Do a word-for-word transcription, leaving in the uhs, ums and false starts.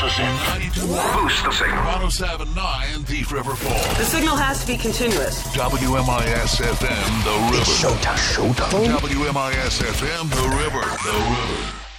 Pulse us in. ninety-two. Boost the signal. one oh seven point nine Thief River Falls. The signal has to be continuous. W M I S F M, The River. It's showtime. Showtime. W M I S F M, The River. The River.